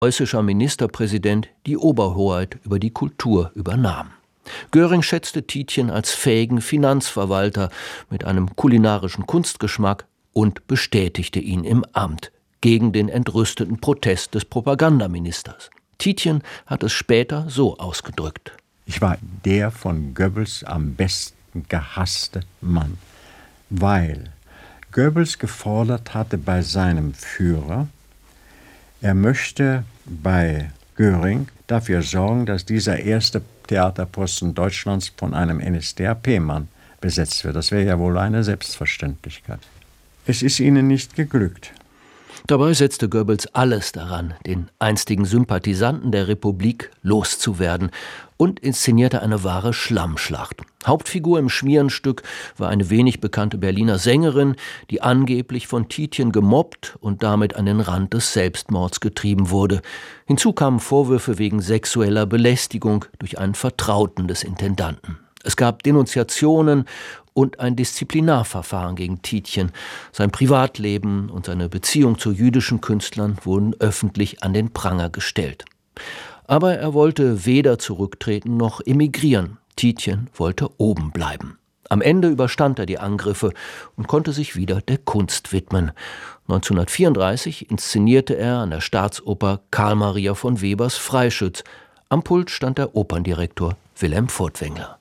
preußischer Ministerpräsident die Oberhoheit über die Kultur übernahm. Göring schätzte Tietjen als fähigen Finanzverwalter mit einem kulinarischen Kunstgeschmack und bestätigte ihn im Amt gegen den entrüsteten Protest des Propagandaministers. Tietjen hat es später so ausgedrückt: Ich war der von Goebbels am besten gehasste Mann, weil Goebbels gefordert hatte bei seinem Führer, er möchte bei Göring dafür sorgen, dass dieser erste Theaterposten Deutschlands von einem NSDAP-Mann besetzt wird. Das wäre ja wohl eine Selbstverständlichkeit. Es ist ihnen nicht geglückt. Dabei setzte Goebbels alles daran, den einstigen Sympathisanten der Republik loszuwerden und inszenierte eine wahre Schlammschlacht. Hauptfigur im Schmierenstück war eine wenig bekannte Berliner Sängerin, die angeblich von Tietjen gemobbt und damit an den Rand des Selbstmords getrieben wurde. Hinzu kamen Vorwürfe wegen sexueller Belästigung durch einen Vertrauten des Intendanten. Es gab Denunziationen und ein Disziplinarverfahren gegen Tietjen. Sein Privatleben und seine Beziehung zu jüdischen Künstlern wurden öffentlich an den Pranger gestellt. Aber er wollte weder zurücktreten noch emigrieren. Tietjen wollte oben bleiben. Am Ende überstand er die Angriffe und konnte sich wieder der Kunst widmen. 1934 inszenierte er an der Staatsoper Karl Maria von Webers Freischütz. Am Pult stand der Operndirektor Wilhelm Furtwängler.